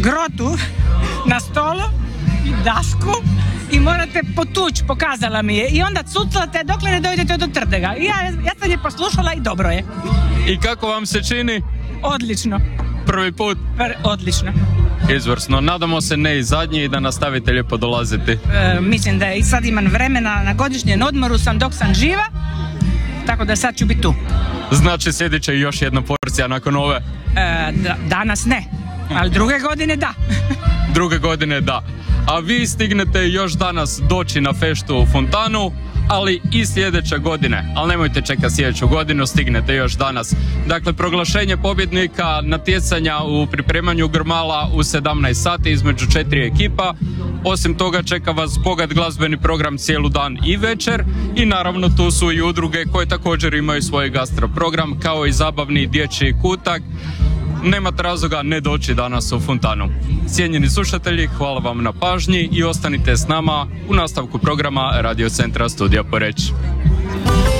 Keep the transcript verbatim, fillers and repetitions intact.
grotu na stolu i dasku i morate potući, pokazala mi je. I onda cuclate dokle ne dojdete do tvrdega. I ja, ja sam je poslušala i dobro je. I kako vam se čini? Odlično. Prvi put? Pr- odlično. Izvrsno. Nadamo se ne i zadnji i da nastavite lijepo dolaziti. E, mislim da i sad imam vremena, na godišnjem odmoru sam dok sam živa, tako da sad ću biti tu. Znači sjedit će još jedna porcija nakon ove? E, da, danas ne, ali druge godine da. Druge godine da. A vi stignete još danas doći na feštu u Fontanu, ali i sljedeće godine. Ali nemojte čekati sljedeću godinu, stignete još danas. Dakle, proglašenje pobjednika natjecanja u pripremanju grmala u sedamnaest sati između četiri ekipa. Osim toga čeka vas bogat glazbeni program cijelu dan i večer i naravno tu su i udruge koje također imaju svoj gastro program kao i zabavni dječji kutak. Nemate razloga ne doći danas u Fontanu. Cijenjeni slušatelji, hvala vam na pažnji i ostanite s nama u nastavku programa Radio Centra Studija Poreč.